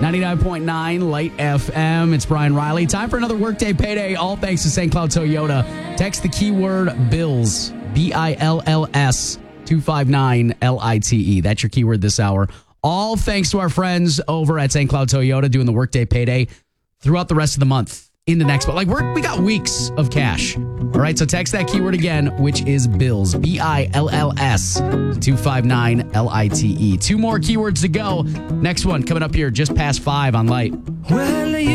99.9 Light FM. It's Brian Riley. Time for another Workday Payday. All thanks to St. Cloud Toyota. Text the keyword BILLS, BILLS, 259LITE. That's your keyword this hour. All thanks to our friends over at St. Cloud Toyota doing the Workday Payday throughout the rest of the month. Into next month. We got weeks of cash. All right, so text that keyword again, which is BILLS, BILLS, 259LITE. Two more keywords to go. Next one coming up here just past 5 on Light.